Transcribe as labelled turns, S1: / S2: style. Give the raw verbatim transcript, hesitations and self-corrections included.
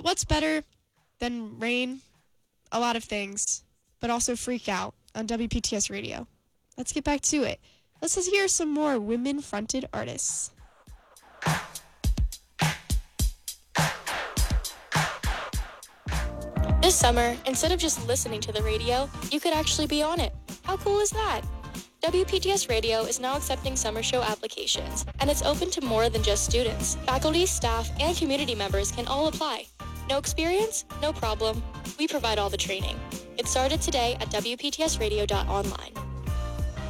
S1: But what's better than rain? A lot of things, but also Freak Out on W P T S Radio. Let's get back to it. Let's just hear some more women-fronted artists.
S2: This summer, instead of just listening to the radio, you could actually be on it. How cool is that? W P T S Radio is now accepting summer show applications, and it's open to more than just students. Faculty, staff, and community members can all apply. No experience? No problem. We provide all the training. Get started today at W P T S radio dot online.